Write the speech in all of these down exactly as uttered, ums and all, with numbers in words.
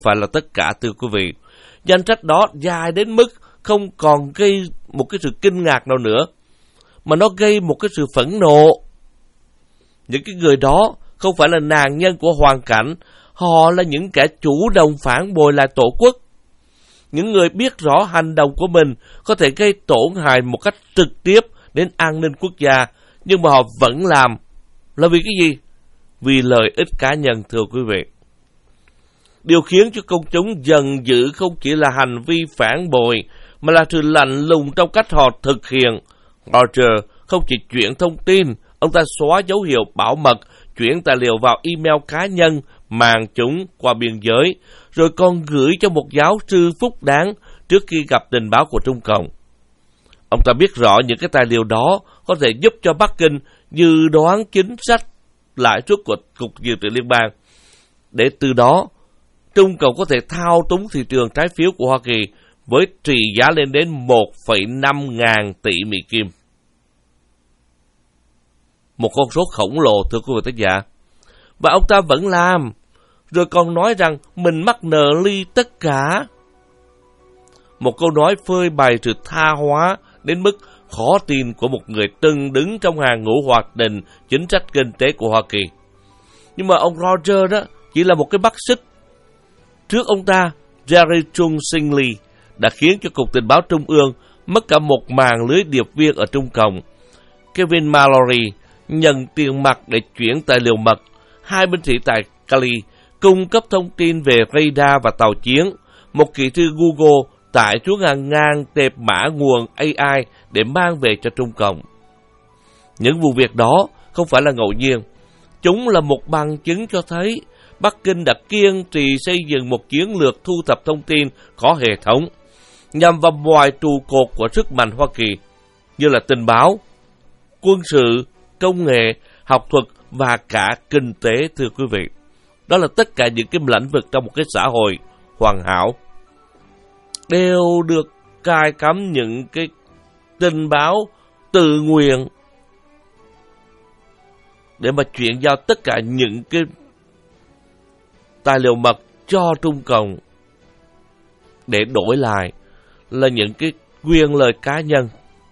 phải là tất cả, thưa quý vị. Danh sách đó dài đến mức không còn gây một cái sự kinh ngạc nào nữa, mà nó gây một cái sự phẫn nộ. Những cái người đó không phải là nạn nhân của hoàn cảnh, họ là những kẻ chủ động phản bội lại tổ quốc. Những người biết rõ hành động của mình có thể gây tổn hại một cách trực tiếp đến an ninh quốc gia, nhưng mà họ vẫn làm. Là vì cái gì? Vì lợi ích cá nhân, thưa quý vị. Điều khiến cho công chúng giận dữ không chỉ là hành vi phản bội, mà là sự lạnh lùng trong cách họ thực hiện. Roger không chỉ chuyển thông tin, ông ta xóa dấu hiệu bảo mật, chuyển tài liệu vào email cá nhân, màng chúng qua biên giới, rồi còn gửi cho một giáo sư phúc đáng trước khi gặp tình báo của Trung Cộng. Ông ta biết rõ những cái tài liệu đó có thể giúp cho Bắc Kinh dự đoán chính sách lãi suất của Cục Dự trữ Liên bang, để từ đó Trung Cộng có thể thao túng thị trường trái phiếu của Hoa Kỳ với trị giá lên đến một phẩy năm ngàn tỷ Mỹ Kim. Một con số khổng lồ, thưa quý vị thính giả. Và ông ta vẫn làm, rồi còn nói rằng mình mắc nợ ly tất cả. Một câu nói phơi bày sự tha hóa đến mức khó tin của một người từng đứng trong hàng ngũ hoạch định chính sách kinh tế của Hoa Kỳ. Nhưng mà ông Roger đó chỉ là một cái mắt xích. Trước ông ta, Jerry Chung Sinh Lee đã khiến cho Cục Tình báo Trung ương mất cả một màn lưới điệp viên ở Trung Cộng. Kevin Mallory nhận tiền mặt để chuyển tài liệu mật. Hai binh sĩ tại Cali cung cấp thông tin về radar và tàu chiến. Một kỹ sư Google tải xuống hàng ngàn tệp mã nguồn a i để mang về cho Trung Cộng. Những vụ việc đó không phải là ngẫu nhiên. Chúng là một bằng chứng cho thấy Bắc Kinh đã kiên trì xây dựng một chiến lược thu thập thông tin có hệ thống nhằm vào mọi trụ cột của sức mạnh Hoa Kỳ, như là tình báo, quân sự, công nghệ, học thuật và cả kinh tế, thưa quý vị. Đó là tất cả những cái lĩnh vực trong một cái xã hội hoàn hảo đều được cài cắm những cái tình báo tự nguyện để mà chuyển giao tất cả những cái tài liệu mật cho Trung Cộng để đổi lại là những cái quyền lợi cá nhân.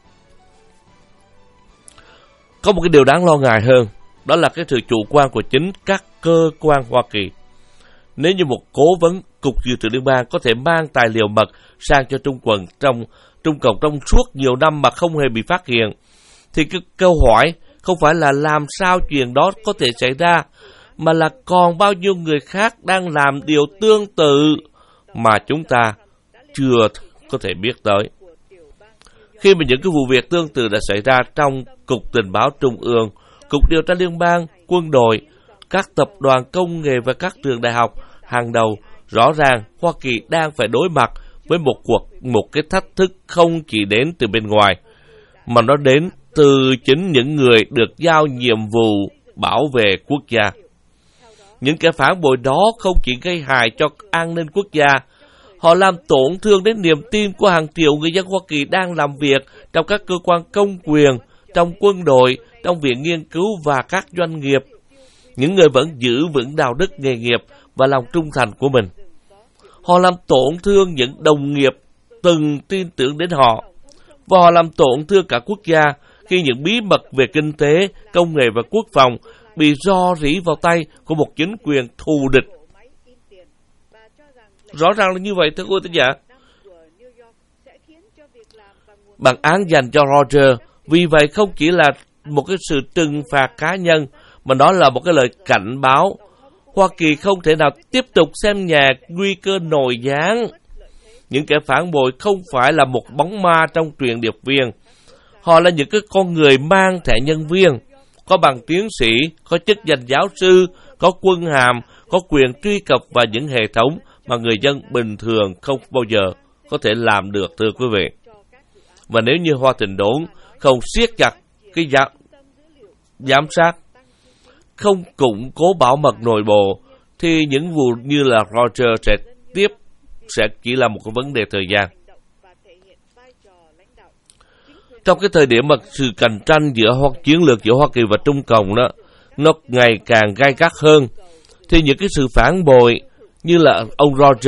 Có một cái điều đáng lo ngại hơn, đó là cái sự chủ quan của chính các cơ quan Hoa Kỳ. Nếu như một cố vấn Cục Dự trữ Liên bang có thể mang tài liệu mật sang cho Trung Cộng trong Trung Cộng trong suốt nhiều năm mà không hề bị phát hiện, thì cái câu hỏi không phải là làm sao chuyện đó có thể xảy ra, mà là còn bao nhiêu người khác đang làm điều tương tự mà chúng ta chưa có thể biết tới. Khi mà những cái vụ việc tương tự đã xảy ra trong Cục Tình báo Trung ương, Cục Điều tra Liên bang, quân đội, các tập đoàn công nghệ và các trường đại học hàng đầu, rõ ràng Hoa Kỳ đang phải đối mặt với một cuộc một cái thách thức không chỉ đến từ bên ngoài, mà nó đến từ chính những người được giao nhiệm vụ bảo vệ quốc gia. Những kẻ phản bội đó không chỉ gây hại cho an ninh quốc gia, họ làm tổn thương đến niềm tin của hàng triệu người dân Hoa Kỳ đang làm việc trong các cơ quan công quyền, trong quân đội, trong viện nghiên cứu và các doanh nghiệp. Những người vẫn giữ vững đạo đức nghề nghiệp và lòng trung thành của mình. Họ làm tổn thương những đồng nghiệp từng tin tưởng đến họ, và họ làm tổn thương cả quốc gia khi những bí mật về kinh tế, công nghệ và quốc phòng bị rò rỉ vào tay của một chính quyền thù địch. Rõ ràng là như vậy, thưa quý vị giả. Bản án dành cho Roger vì vậy không chỉ là một cái sự trừng phạt cá nhân, mà đó là một cái lời cảnh báo. Hoa Kỳ không thể nào tiếp tục xem nhẹ nguy cơ nổi gián. Những kẻ phản bội không phải là một bóng ma trong truyện điệp viên. Họ là những cái con người mang thẻ nhân viên, có bằng tiến sĩ, có chức danh giáo sư, có quân hàm, có quyền truy cập vào những hệ thống mà người dân bình thường không bao giờ có thể làm được, thưa quý vị. Và nếu như Hoa Thịnh Đốn không siết chặt cái giám, giám sát, không củng cố bảo mật nội bộ, thì những vụ như là Roger sẽ tiếp sẽ chỉ là một cái vấn đề thời gian. Trong cái thời điểm mà sự cạnh tranh giữa hoặc chiến lược giữa Hoa Kỳ và Trung Cộng đó nó ngày càng gay gắt hơn, thì những cái sự phản bội, như là ông Roger